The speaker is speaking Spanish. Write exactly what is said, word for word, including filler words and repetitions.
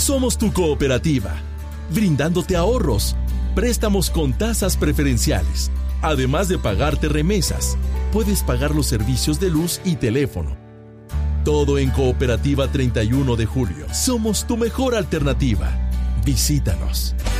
Somos tu cooperativa, brindándote ahorros, préstamos con tasas preferenciales. Además de pagarte remesas, puedes pagar los servicios de luz y teléfono. Todo en Cooperativa treinta y uno de julio. Somos tu mejor alternativa. Visítanos.